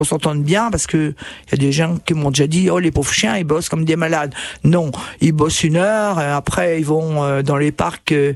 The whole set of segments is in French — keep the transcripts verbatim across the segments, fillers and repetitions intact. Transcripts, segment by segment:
on s'entende bien, parce que il y a des gens qui m'ont déjà dit, oh, les pauvres chiens, ils bossent comme des malades. Non, ils bossent une heure, et après ils vont euh, dans les parcs euh,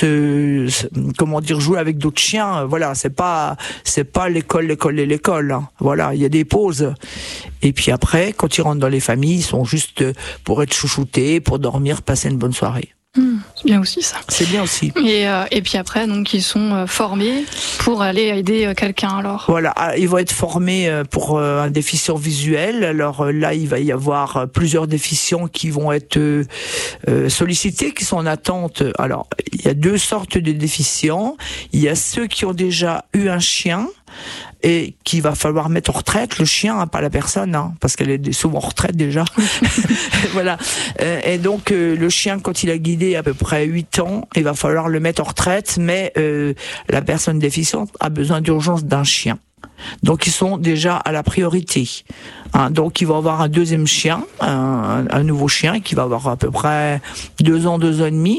se, se, comment dire, jouer avec d'autres chiens. Voilà, c'est pas, c'est pas l'école, l'école et l'école. Hein. Voilà, il y a des pauses. Et puis après, quand ils rentrent dans les familles, ils sont juste pour être chouchoutés, pour dormir, passer une bonne soirée. Mmh, c'est bien aussi ça. C'est bien aussi. Et, euh, et puis après, donc, ils sont euh, formés pour aller aider euh, quelqu'un alors. Voilà, ils vont être formés pour euh, un déficient visuel. Alors euh, là, il va y avoir euh, plusieurs déficients qui vont être euh, euh, sollicités, qui sont en attente. Alors, il y a deux sortes de déficients. Il y a ceux qui ont déjà eu un chien et qu'il va falloir mettre en retraite, le chien, hein, pas la personne, hein, parce qu'elle est souvent en retraite déjà. Voilà. Et donc euh, le chien, quand il a guidé à peu près huit ans, il va falloir le mettre en retraite, mais euh, la personne déficiente a besoin d'urgence d'un chien. Donc ils sont déjà à la priorité. Hein, donc ils vont avoir un deuxième chien, un, un nouveau chien qui va avoir à peu près deux ans, deux ans et demi.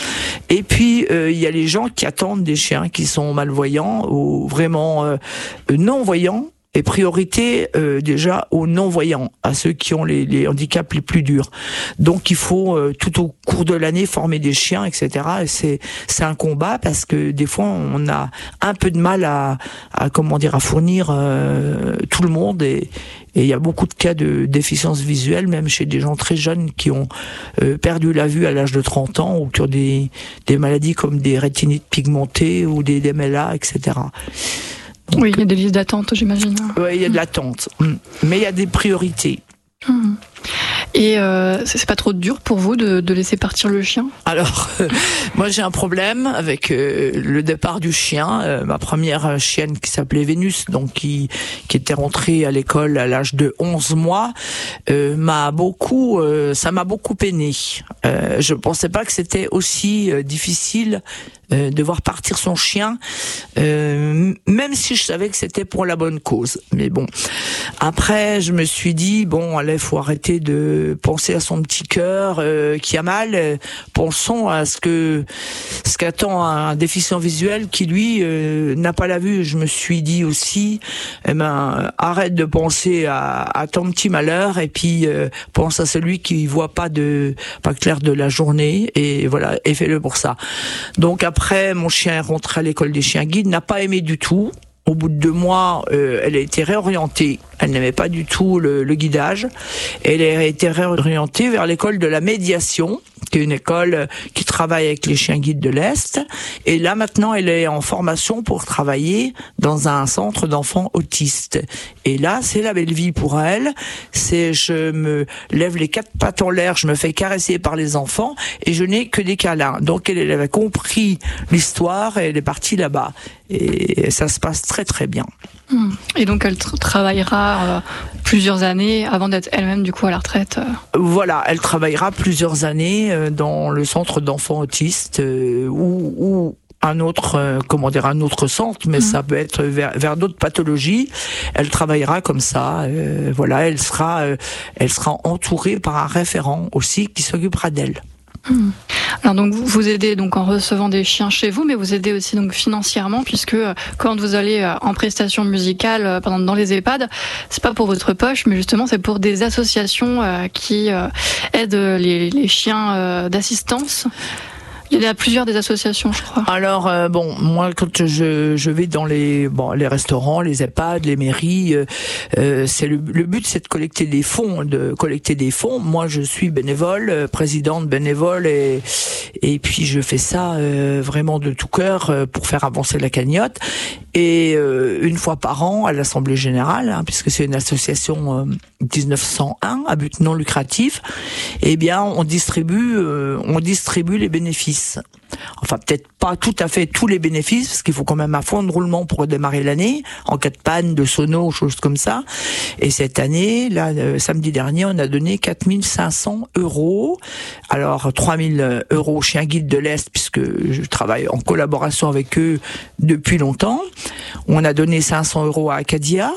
Et puis euh, il y a les gens qui attendent des chiens qui sont malvoyants ou vraiment euh, non-voyants. Et priorité euh, déjà aux non-voyants, à ceux qui ont les, les handicaps les plus durs. Donc il faut euh, tout au cours de l'année former des chiens, et cetera. Et c'est c'est un combat parce que des fois on a un peu de mal à, à comment dire à fournir euh, tout le monde et et il y a beaucoup de cas de déficience visuelle, même chez des gens très jeunes qui ont euh, perdu la vue à l'âge de trente ans ou qui ont des des maladies comme des rétinites pigmentées ou des D M L A, et cetera. Donc, oui, il y a des listes d'attente, j'imagine. Oui, il y a de l'attente, mais il y a des priorités. Mmh. Et euh, c'est pas trop dur pour vous de, de laisser partir le chien? Alors, euh, moi j'ai un problème avec euh, le départ du chien. Euh, ma première chienne qui s'appelait Vénus, donc qui qui était rentrée à l'école à l'âge de onze mois, euh, m'a beaucoup, euh, ça m'a beaucoup peiné. Euh, je pensais pas que c'était aussi euh, difficile euh, de voir partir son chien, euh, même si je savais que c'était pour la bonne cause. Mais bon, après je me suis dit bon, allez, faut arrêter de penser à son petit cœur euh, qui a mal. Euh, pensons à ce que ce qu'attend un déficient visuel qui lui euh, n'a pas la vue. Je me suis dit aussi, eh ben arrête de penser à, à ton petit malheur et puis euh, pense à celui qui voit pas de pas clair de la journée et voilà et fais-le pour ça. Donc après mon chien est rentré à l'école des chiens guides, n'a pas aimé du tout. Au bout de deux mois, euh, elle a été réorientée. Elle n'aimait pas du tout le, le guidage. Elle a été réorientée vers l'école de la médiation, qui est une école qui travaille avec les chiens guides de l'Est. Et là, maintenant, elle est en formation pour travailler dans un centre d'enfants autistes. Et là, c'est la belle vie pour elle. C'est, je me lève les quatre pattes en l'air, je me fais caresser par les enfants et je n'ai que des câlins. Donc, elle, elle avait compris l'histoire et elle est partie là-bas. Et ça se passe très, très bien. Et donc elle tra- travaillera euh, plusieurs années avant d'être elle-même du coup à la retraite. Euh. Voilà, elle travaillera plusieurs années euh, dans le centre d'enfants autistes euh, ou, ou un autre, euh, comment dire, un autre centre, mais mmh. ça peut être vers, vers d'autres pathologies. Elle travaillera comme ça. Euh, voilà, elle sera, euh, elle sera entourée par un référent aussi qui s'occupera d'elle. Mmh. Alors donc vous, vous aidez donc en recevant des chiens chez vous, mais vous aidez aussi donc financièrement puisque euh, quand vous allez euh, en prestation musicale euh, pendant dans les EHPAD, c'est pas pour votre poche, mais justement c'est pour des associations euh, qui euh, aident les, les chiens euh, d'assistance. Il y a plusieurs des associations, je crois. Alors euh, bon, moi quand je je vais dans les bon les restaurants, les EHPAD, les mairies, euh, euh, c'est le, le but, c'est de collecter des fonds, de collecter des fonds. Moi, je suis bénévole, euh, présidente bénévole, et et puis je fais ça euh, vraiment de tout cœur euh, pour faire avancer la cagnotte. Et euh, une fois par an à l'Assemblée générale, hein, puisque c'est une association euh, dix-neuf cent un à but non lucratif, eh bien on distribue euh, on distribue les bénéfices. Enfin, peut-être pas tout à fait tous les bénéfices, parce qu'il faut quand même un fonds de roulement pour démarrer l'année, en cas de panne, de sono, choses comme ça. Et cette année, là, le samedi dernier, on a donné quatre mille cinq cents euros. Alors, trois mille euros au Chien Guide de l'Est, puisque je travaille en collaboration avec eux depuis longtemps. On a donné cinq cents euros à Acadia.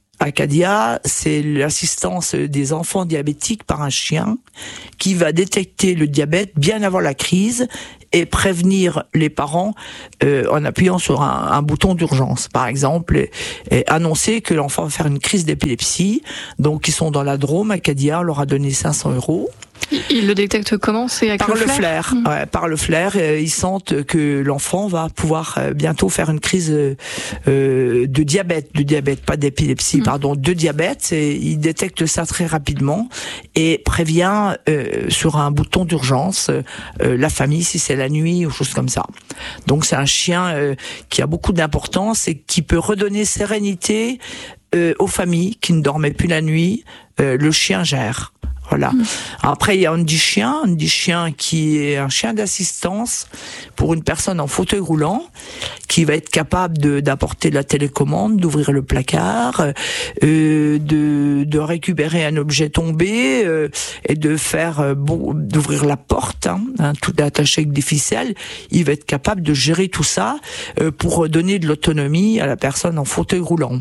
Acadia, c'est l'assistance des enfants diabétiques par un chien qui va détecter le diabète bien avant la crise et prévenir les parents euh, en appuyant sur un, un bouton d'urgence, par exemple, et, et annoncer que l'enfant va faire une crise d'épilepsie. Donc, ils sont dans la Drôme, à Cadia, on leur a donné cinq cents euros. Ils le détectent comment? C'est avec par le, le flair, flair, mmh. ouais, par le flair. Euh, ils sentent que l'enfant va pouvoir euh, bientôt faire une crise euh, de diabète, de diabète, pas d'épilepsie, mmh. pardon, de diabète. Et ils détectent ça très rapidement et prévient euh, sur un bouton d'urgence euh, la famille si c'est la nuit ou chose comme ça. Donc c'est un chien euh, qui a beaucoup d'importance et qui peut redonner sérénité euh, aux familles qui ne dormaient plus la nuit. Euh, le chien gère. Voilà. Mmh. Après, il y a Andy Chien, Andy Chien qui est un chien d'assistance pour une personne en fauteuil roulant, qui va être capable de d'apporter la télécommande, d'ouvrir le placard, euh, de de récupérer un objet tombé euh, et de faire euh, bon, d'ouvrir la porte, hein, hein, tout attaché avec des ficelles. Il va être capable de gérer tout ça euh, pour donner de l'autonomie à la personne en fauteuil roulant.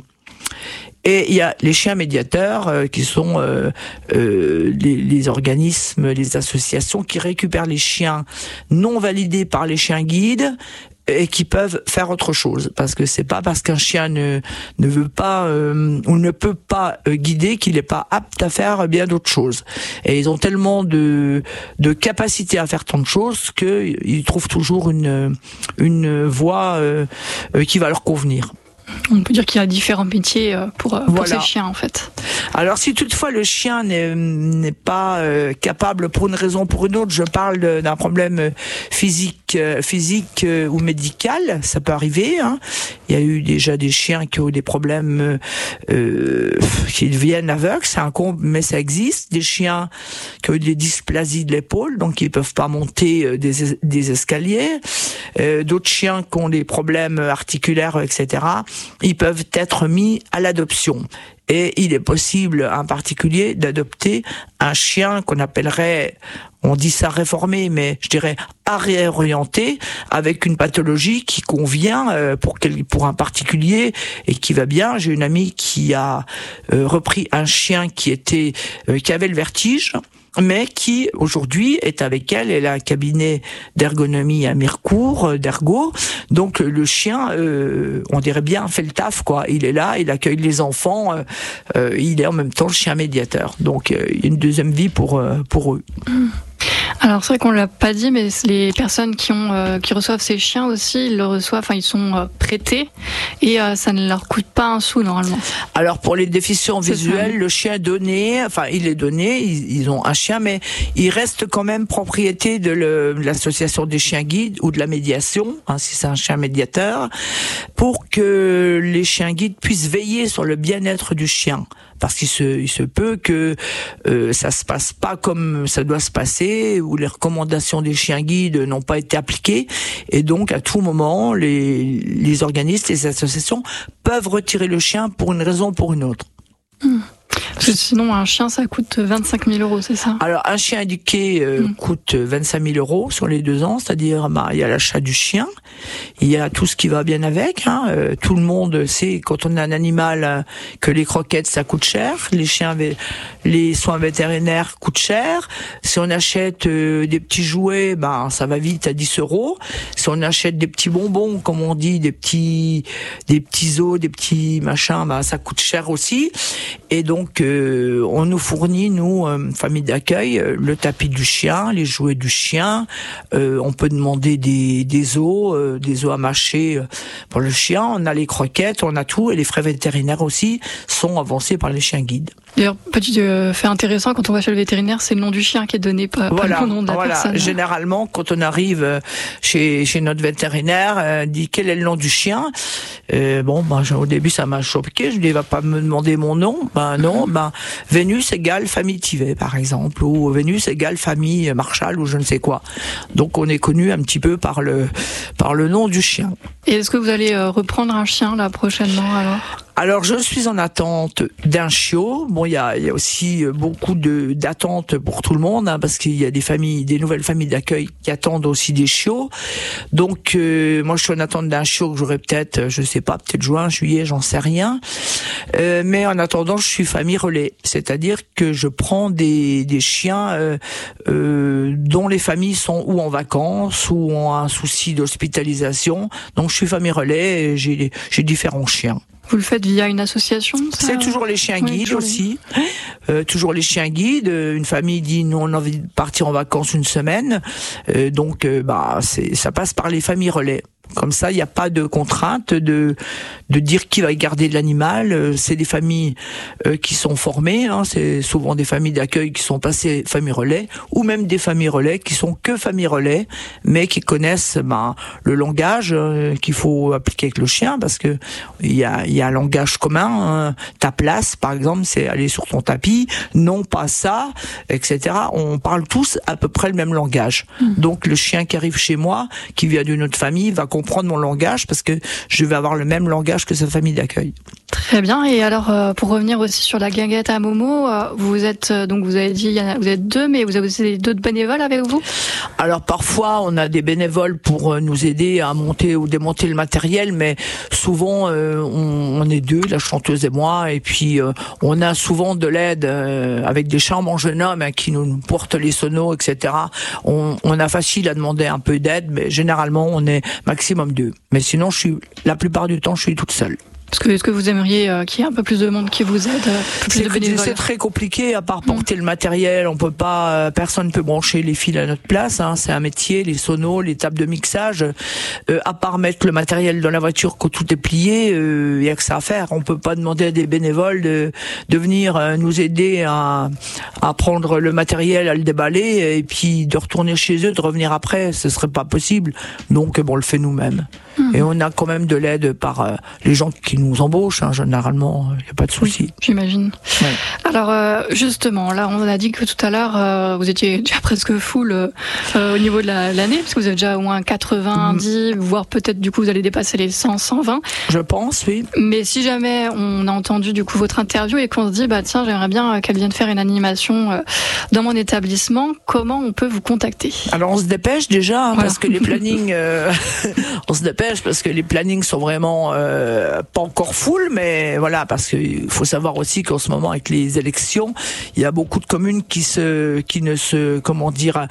Et il y a les chiens médiateurs euh, qui sont euh, euh, les, les organismes, les associations qui récupèrent les chiens non validés par les chiens guides et qui peuvent faire autre chose, parce que c'est pas parce qu'un chien ne ne veut pas euh, ou ne peut pas euh, guider qu'il est pas apte à faire bien d'autres choses. Et ils ont tellement de de capacité à faire tant de choses que ils trouvent toujours une une voie euh, qui va leur convenir. On peut dire qu'il y a différents métiers pour, pour voilà. ces chiens, en fait. Alors, si toutefois le chien n'est, n'est pas euh, capable pour une raison ou pour une autre, je parle de, d'un problème physique, euh, physique euh, ou médical, ça peut arriver. Hein. Il y a eu déjà des chiens qui ont eu des problèmes, euh, qui deviennent aveugles, c'est un comble, mais ça existe. Des chiens qui ont eu des dysplasies de l'épaule, donc ils peuvent pas monter des, des escaliers. Euh, d'autres chiens qui ont des problèmes articulaires, et cetera, ils peuvent être mis à l'adoption. Et il est possible, en particulier, d'adopter un chien qu'on appellerait, on dit ça réformé, mais je dirais réorienté, avec une pathologie qui convient euh, pour quel, pour un particulier et qui va bien. J'ai une amie qui a euh, repris un chien qui était euh, qui avait le vertige, mais qui aujourd'hui est avec elle. Elle a un cabinet d'ergonomie à Mirecourt, d'ergo. Donc le chien, euh, on dirait bien, fait le taf, quoi. Il est là, il accueille les enfants, euh, euh, il est en même temps le chien médiateur. Donc euh, il y a une deuxième vie pour euh, pour eux. Mmh. Alors c'est vrai qu'on l'a pas dit, mais les personnes qui ont euh, qui reçoivent ces chiens aussi, ils le reçoivent, enfin ils sont euh, prêtés et euh, ça ne leur coûte pas un sou normalement. Alors pour les déficients c'est visuels, ça. Le chien donné, enfin il est donné, ils, ils ont un chien, mais il reste quand même propriété de, le, de l'association des chiens guides ou de la médiation, hein, si c'est un chien médiateur, pour que les chiens guides puissent veiller sur le bien-être du chien. Parce qu'il se, il se peut que euh, ça se passe pas comme ça doit se passer, ou les recommandations des chiens guides n'ont pas été appliquées, et donc à tout moment, les, les organismes, les associations peuvent retirer le chien pour une raison ou pour une autre. Mmh. Parce que sinon, un chien, ça coûte vingt-cinq mille euros, c'est ça? Alors, un chien éduqué euh, mmh. coûte vingt-cinq mille euros sur les deux ans, c'est-à-dire, bah, il y a l'achat du chien, il y a tout ce qui va bien avec, hein. Euh, tout le monde sait, quand on a un animal, euh, que les croquettes, ça coûte cher, les chiens, les soins vétérinaires coûtent cher. Si on achète euh, des petits jouets, bah, ça va vite à dix euros. Si on achète des petits bonbons, comme on dit, des petits, des petits os, des petits machins, bah, ça coûte cher aussi. Et donc, euh, on nous fournit, nous, euh, famille d'accueil, euh, le tapis du chien, les jouets du chien. Euh, on peut demander des, des os, euh, des os à mâcher euh, pour le chien. On a les croquettes, on a tout. Et les frais vétérinaires aussi sont avancés par les chiens guides. D'ailleurs, petit euh, fait intéressant, quand on va chez le vétérinaire, c'est le nom du chien qui est donné, pas, voilà, pas le nom de la voilà. personne. Généralement, quand on arrive chez, chez notre vétérinaire, euh, dit quel est le nom du chien. Euh, bon, ben, au début, ça m'a choqué. Je dis, il va pas me demander mon nom. Ben non, ben Vénus égale famille Tivet, par exemple, ou Vénus égale famille Marshall, ou je ne sais quoi. Donc, on est connu un petit peu par le par le nom du chien. Et est-ce que vous allez euh, reprendre un chien là prochainement alors? Alors, je suis en attente d'un chiot. Bon, il y a, il y a aussi beaucoup de d'attentes pour tout le monde, hein, parce qu'il y a des familles, des nouvelles familles d'accueil qui attendent aussi des chiots. Donc, euh, moi, je suis en attente d'un chiot que j'aurai peut-être, je sais pas, peut-être juin, juillet, j'en sais rien. Euh, mais en attendant, je suis famille relais, c'est-à-dire que je prends des des chiens euh, euh, dont les familles sont ou en vacances ou ont un souci d'hospitalisation. Donc, je suis famille relais et j'ai j'ai différents chiens. Vous le faites via une association, ça? C'est toujours les chiens guides, oui, aussi. Euh, toujours les chiens guides. Une famille dit nous on a envie de partir en vacances une semaine, euh, donc euh, bah c'est ça passe par les familles relais. Comme ça, il n'y a pas de contrainte de de dire qui va garder de l'animal. C'est des familles euh, qui sont formées. Hein. C'est souvent des familles d'accueil qui sont passées famille relais, ou même des familles relais qui sont que famille relais, mais qui connaissent ben, le langage euh, qu'il faut appliquer avec le chien, parce que il y a il y a un langage commun. Hein. Ta place, par exemple, c'est aller sur ton tapis. Non, pas ça, et cetera. On parle tous à peu près le même langage. Mmh. Donc le chien qui arrive chez moi, qui vient d'une autre famille, va comprendre mon langage parce que je vais avoir le même langage que sa famille d'accueil. Très bien. Et alors, euh, pour revenir aussi sur la guinguette à Momo, euh, vous êtes euh, donc vous avez dit il y en a, vous êtes deux, mais vous avez aussi d'autres bénévoles avec vous? Alors parfois, on a des bénévoles pour euh, nous aider à monter ou démonter le matériel, mais souvent euh, on, on est deux, la chanteuse et moi, et puis euh, on a souvent de l'aide euh, avec des chambres jeunes hommes hein, qui nous portent les sonos, et cetera. On, on a facile à demander un peu d'aide, mais généralement on est maximum deux. Mais sinon, je suis la plupart du temps, je suis toute seule. Est-ce que, est-ce que vous aimeriez euh, qu'il y ait un peu plus de monde qui vous aide, un peu plus de bénévoles? C'est très compliqué, à part porter mmh. le matériel, on peut pas, euh, personne ne peut brancher les fils à notre place. Hein, c'est un métier, les sonos, les tables de mixage. Euh, à part mettre le matériel dans la voiture quand tout est plié, il euh, y a que ça à faire. On peut pas demander à des bénévoles de, de venir euh, nous aider à, à prendre le matériel, à le déballer, et puis de retourner chez eux, de revenir après. Ce serait pas possible. Donc bon, on le fait nous-mêmes. Mmh. Et on a quand même de l'aide par euh, les gens qui nous embauchent, hein, généralement, il n'y a pas de souci. Oui, j'imagine. Ouais. Alors euh, justement, là on a dit que tout à l'heure euh, vous étiez déjà presque full euh, au niveau de la, l'année, parce que vous avez déjà au moins quatre-vingt-dix, mmh. voire peut-être du coup vous allez dépasser les cent, cent vingt. Je pense, oui. Mais si jamais on a entendu du coup votre interview et qu'on se dit bah tiens j'aimerais bien qu'elle vienne faire une animation euh, dans mon établissement, comment on peut vous contacter? Alors on se dépêche déjà, hein, voilà. parce que les plannings, euh, on se dépêche parce que les plannings sont vraiment euh, pas encore full, mais voilà, parce qu'il faut savoir aussi qu'en ce moment avec les élections, il y a beaucoup de communes qui se, qui ne se, comment dire,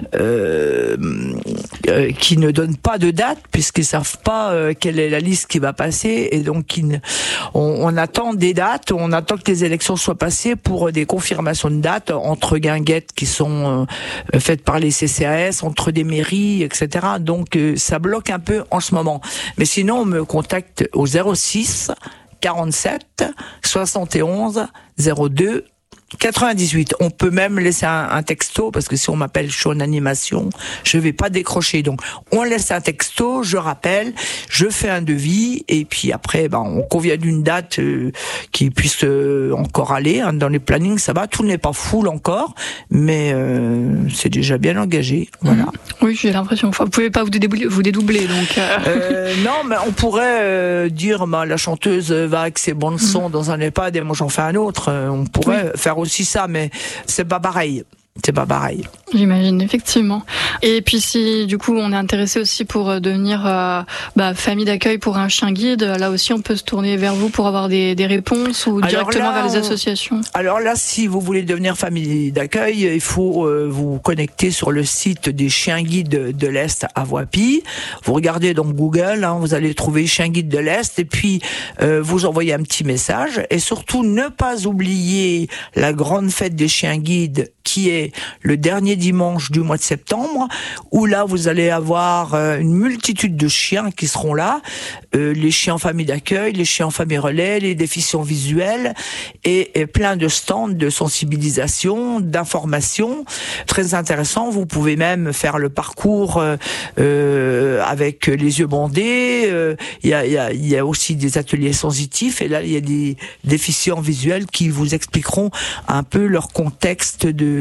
euh, euh, qui ne donnent pas de date puisqu'ils savent pas euh, quelle est la liste qui va passer, et donc ils, on, on attend des dates, on attend que les élections soient passées pour des confirmations de dates entre guinguettes qui sont euh, faites par les C C A S, entre des mairies, et cetera. Donc euh, ça bloque un peu en ce moment. Mais sinon, on me contacte au zéro six quarante-sept soixante et onze zéro deux quatre-vingt-dix-huit. On peut même laisser un, un texto, parce que si on m'appelle, je suis en animation, je vais pas décrocher. Donc, on laisse un texto, je rappelle, je fais un devis, et puis après, ben, on convient d'une date euh, qui puisse euh, encore aller. Hein, dans les plannings, ça va, tout n'est pas full encore, mais euh, c'est déjà bien engagé. Voilà. Mmh. Oui, j'ai l'impression. Enfin, vous pouvez pas vous dédoubler, vous dédoubler donc. Euh... Euh, non, mais on pourrait euh, dire, bah, la chanteuse va avec ses bandes son mmh. dans un EHPAD et moi j'en fais un autre. Euh, on pourrait oui. faire aussi ça, mais c'est pas pareil. C'est pas pareil. J'imagine, effectivement. Et puis si du coup on est intéressé aussi pour devenir euh, bah, famille d'accueil pour un chien guide, là aussi on peut se tourner vers vous pour avoir des, des réponses ou alors directement là, vers les associations. Alors là, si vous voulez devenir famille d'accueil, il faut euh, vous connecter sur le site des chiens guides de l'Est à Voipy. Vous regardez dans Google, hein, vous allez trouver chiens guides de l'Est, et puis euh, vous envoyez un petit message. Et surtout, ne pas oublier la grande fête des chiens guides qui est le dernier dimanche du mois de septembre, où là vous allez avoir euh, une multitude de chiens qui seront là, euh, les chiens en famille d'accueil, les chiens en famille relais, les déficients visuels, et, et plein de stands de sensibilisation, d'information, très intéressant. Vous pouvez même faire le parcours euh, euh, avec les yeux bandés. Euh, il y a, y a, il y a aussi des ateliers sensitifs, et là il y a des déficients visuels qui vous expliqueront un peu leur contexte de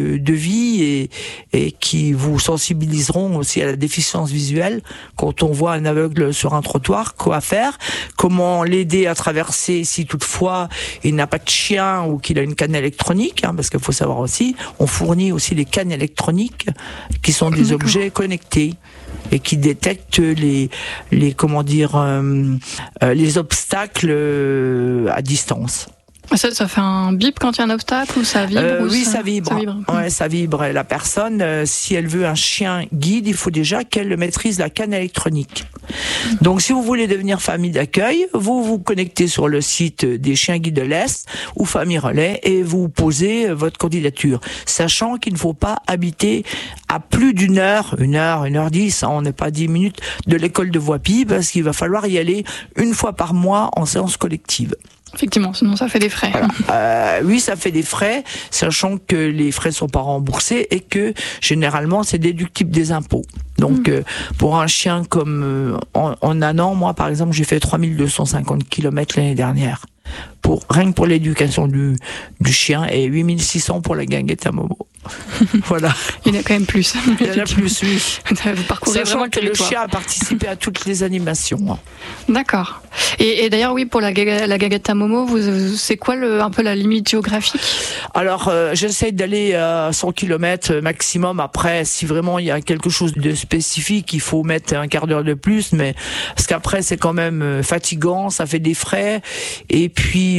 de, de vie et, et qui vous sensibiliseront aussi à la déficience visuelle. Quand on voit un aveugle sur un trottoir, quoi faire, comment l'aider à traverser si toutefois il n'a pas de chien ou qu'il a une canne électronique, hein, parce qu'il faut savoir aussi, on fournit aussi des cannes électroniques qui sont des D'accord. objets connectés et qui détectent les, les comment dire, euh, euh, les obstacles euh, à distance. Ça, ça fait un bip quand il y a un obstacle ou ça vibre Euh, ou oui, ça, ça vibre. ça vibre. Ouais, ça vibre. La personne, euh, si elle veut un chien guide, il faut déjà qu'elle maîtrise la canne électronique. Donc, si vous voulez devenir famille d'accueil, vous vous connectez sur le site des Chiens Guides de l'Est ou Famille Relais et vous posez votre candidature, sachant qu'il ne faut pas habiter à plus d'une heure, une heure, une heure dix, hein, on n'est pas dix minutes de l'école de Voipy, parce qu'il va falloir y aller une fois par mois en séance collective. Effectivement, sinon ça fait des frais. Voilà. Euh, oui, ça fait des frais, sachant que les frais sont pas remboursés et que généralement c'est déductible des impôts. Donc, mmh. euh, pour un chien comme euh, en, en un an, moi par exemple, j'ai fait trois mille deux cent cinquante kilomètres l'année dernière, pour rien que pour l'éducation du du chien, et huit mille six cents pour la guinguette à Momo. Voilà. Il y en a quand même plus. Il y en a plus, oui. Vous parcourez Sachant vraiment le que le territoire. chien a participé à toutes les animations. D'accord. Et, et d'ailleurs, oui, pour la, la guinguette à Momo, vous, c'est quoi le, un peu la limite géographique? Alors, euh, j'essaie d'aller à cent kilomètres maximum. Après, si vraiment il y a quelque chose de spécifique, il faut mettre un quart d'heure de plus. Mais parce qu'après, c'est quand même fatigant, ça fait des frais. Et puis,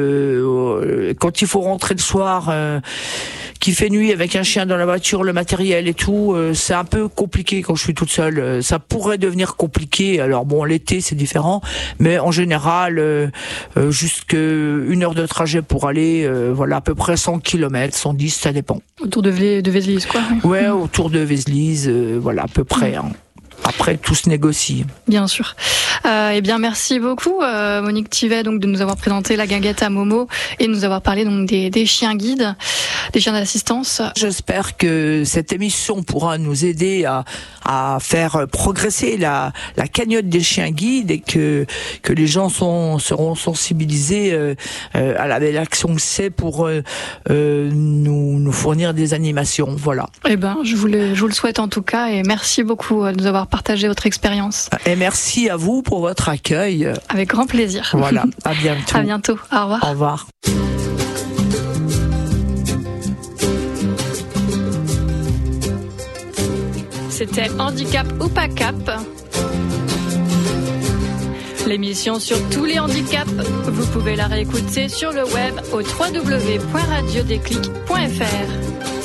euh, quand il faut rentrer le soir, euh, qu'il fait nuit avec un chien dans la voiture, le matériel et tout, euh, c'est un peu compliqué quand je suis toute seule. Euh, ça pourrait devenir compliqué. Alors bon, l'été c'est différent, mais en général, euh, euh, jusqu'une heure de trajet pour aller, euh, voilà, à peu près cent kilomètres, cent dix, ça dépend. Autour de, Vé- de Vézelise, quoi. Ouais, autour de Vézelise, euh, voilà, à peu près. Hein. Après, tout se négocie. Bien sûr. Euh, eh bien, merci beaucoup, euh, Monique Thivet, donc de nous avoir présenté la guinguette à Momo et de nous avoir parlé donc des, des chiens guides, des chiens d'assistance. J'espère que cette émission pourra nous aider à, à faire progresser la, la cagnotte des chiens guides et que, que les gens sont, seront sensibilisés euh, euh, à la belle action que c'est pour euh, euh, nous, nous fournir des animations. Voilà. Eh ben, je vous le, je vous le souhaite en tout cas et merci beaucoup de nous avoir partagé votre expérience. Et merci à vous pour votre accueil. Avec grand plaisir. Voilà, à bientôt. À bientôt. Au revoir. Au revoir. C'était Handicap ou pas cap. L'émission sur tous les handicaps, vous pouvez la réécouter sur le web au w w w point radio déclic point f r.